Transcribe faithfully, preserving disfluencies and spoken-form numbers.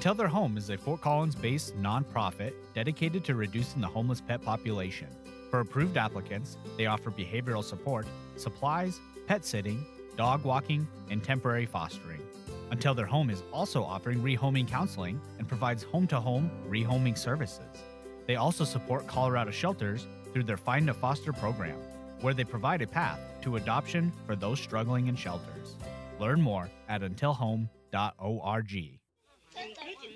Until Their Home is a Fort Collins-based nonprofit dedicated to reducing the homeless pet population. For approved applicants, they offer behavioral support, supplies, pet sitting, dog walking, and temporary fostering. Until Their Home is also offering rehoming counseling and provides home-to-home rehoming services. They also support Colorado shelters through their Find a Foster program, where they provide a path to adoption for those struggling in shelters. Learn more at until home dot org.